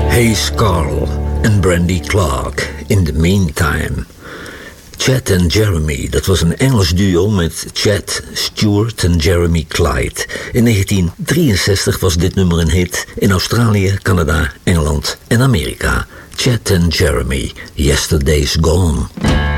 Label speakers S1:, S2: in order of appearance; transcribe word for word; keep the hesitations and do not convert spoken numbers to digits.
S1: Hayes Carll en Brandy Clark, In the Meantime. Chet en Jeremy, dat was een Engels duo met Chet Stewart en Jeremy Clyde. In negentien drieënzestig was dit nummer een hit in Australië, Canada, Engeland en Amerika. Chet en Jeremy, Yesterday's Gone.